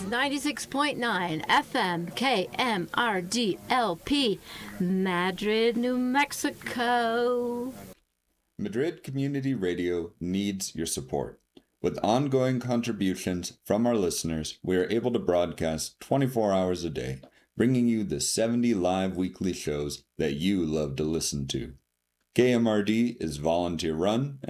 96.9 FM KMRDLP, Madrid, New Mexico. Madrid Community Radio needs your support. With ongoing contributions from our listeners, we are able to broadcast 24 hours a day, bringing you the 70 live weekly shows that you love to listen to. KMRD is volunteer run